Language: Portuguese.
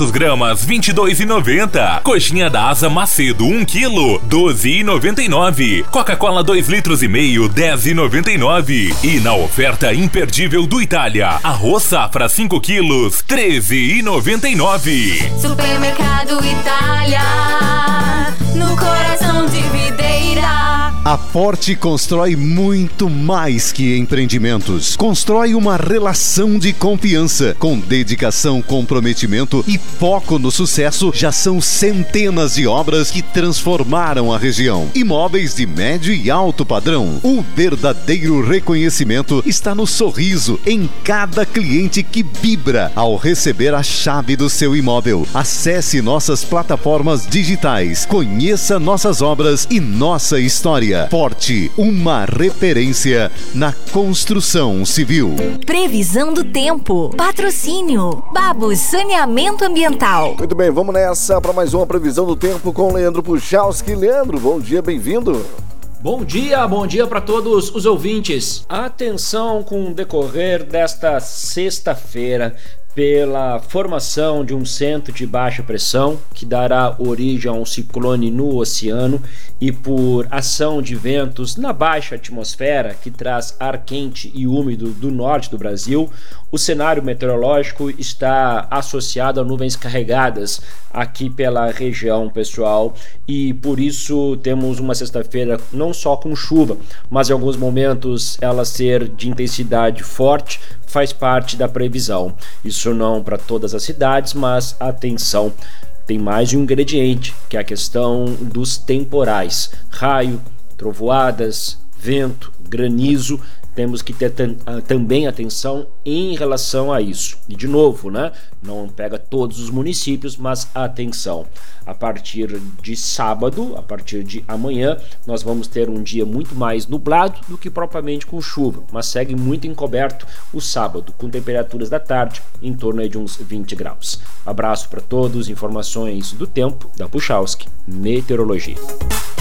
400 gramas, R$ 22,90. Coxinha da Asa Macedo, 1 kg, R$ 12,99. Coca-Cola 2,5 litros, R$ 10,99. E na oferta imperdível do Itália, arroz Safra 5 quilos, R$ 13,99. Supermercado Itália, no coração de Videira. A Forte constrói muito mais que empreendimentos. Constrói uma relação de confiança. Com dedicação, comprometimento e foco no sucesso, já são centenas de obras que transformaram a região. Imóveis de médio e alto padrão. O verdadeiro reconhecimento está no sorriso em cada cliente que vibra ao receber a chave do seu imóvel. Acesse nossas plataformas digitais, conheça nossas obras e nossa história. Forte, uma referência na construção civil. Previsão do tempo. Patrocínio Babos Saneamento Ambiental. Muito bem, vamos nessa para mais uma previsão do tempo com Leandro Puchalski. Leandro, bom dia, bem-vindo. Bom dia para todos os ouvintes. Atenção com o decorrer desta sexta-feira pela formação de um centro de baixa pressão que dará origem a um ciclone no oceano e por ação de ventos na baixa atmosfera que traz ar quente e úmido do norte do Brasil, o cenário meteorológico está associado a nuvens carregadas aqui pela região, pessoal, e por isso temos uma sexta-feira não só com chuva, mas em alguns momentos ela ser de intensidade forte faz parte da previsão. Isso não para todas as cidades, mas atenção, tem mais de um ingrediente, que é a questão dos temporais, raio, trovoadas, vento, granizo. Temos que ter também atenção em relação a isso. E de novo, né? Não pega todos os municípios, mas atenção. A partir de sábado, a partir de amanhã, nós vamos ter um dia muito mais nublado do que propriamente com chuva, mas segue muito encoberto o sábado, com temperaturas da tarde em torno de uns 20 graus. Abraço para todos, informações do tempo da Puchalski Meteorologia.